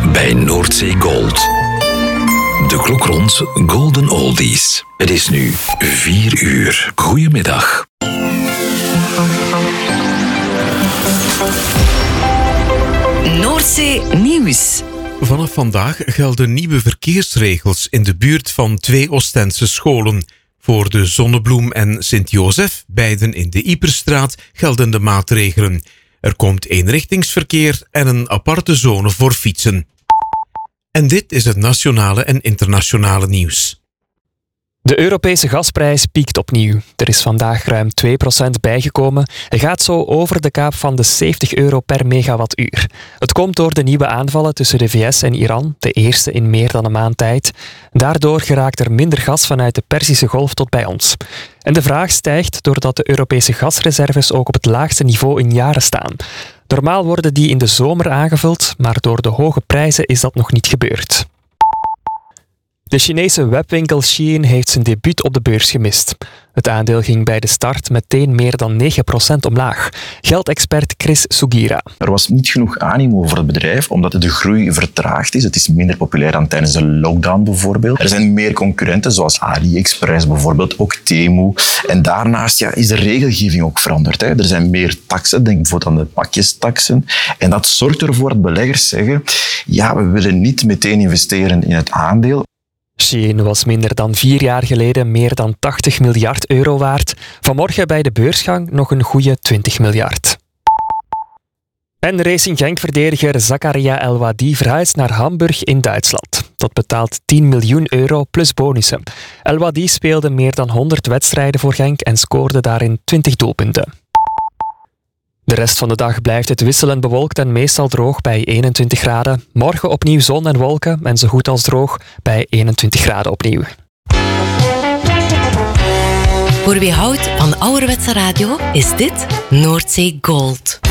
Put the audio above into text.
bij Noordzee Gold. De klok rond Golden Oldies. Het is nu 4 uur. Goedemiddag. Noordzee Nieuws. Vanaf vandaag gelden nieuwe verkeersregels in de buurt van 2 Oostense scholen. Voor de Zonnebloem en Sint-Jozef, beiden in de Ieperstraat, gelden de maatregelen. Er komt eenrichtingsverkeer en een aparte zone voor fietsen. En dit is het nationale en internationale nieuws. De Europese gasprijs piekt opnieuw. Er is vandaag ruim 2% bijgekomen en gaat zo over de kaap van de €70 per megawattuur. Het komt door de nieuwe aanvallen tussen de VS en Iran, de eerste in meer dan een maand tijd. Daardoor geraakt er minder gas vanuit de Perzische Golf tot bij ons. En de vraag stijgt doordat de Europese gasreserves ook op het laagste niveau in jaren staan. Normaal worden die in de zomer aangevuld, maar door de hoge prijzen is dat nog niet gebeurd. De Chinese webwinkel Shein heeft zijn debuut op de beurs gemist. Het aandeel ging bij de start meteen meer dan 9% omlaag. Geldexpert Chris Sugira. Er was niet genoeg animo voor het bedrijf, omdat de groei vertraagd is. Het is minder populair dan tijdens de lockdown bijvoorbeeld. Er zijn meer concurrenten, zoals AliExpress bijvoorbeeld, ook Temu. En daarnaast is de regelgeving ook veranderd. Er zijn meer taksen, denk bijvoorbeeld aan de pakjestaksen. En dat zorgt ervoor dat beleggers zeggen, we willen niet meteen investeren in het aandeel. Shein was minder dan 4 jaar geleden meer dan €80 miljard waard. Vanmorgen bij de beursgang nog een goede 20 miljard. En Racing Genk-verdediger Zakaria El Wadi verhuist naar Hamburg in Duitsland. Dat betaalt €10 miljoen plus bonussen. El Wadi speelde meer dan 100 wedstrijden voor Genk en scoorde daarin 20 doelpunten. De rest van de dag blijft het wisselend bewolkt en meestal droog bij 21 graden. Morgen opnieuw zon en wolken en zo goed als droog bij 21 graden opnieuw. Voor wie houdt van ouderwetse radio is dit Noordzee Gold.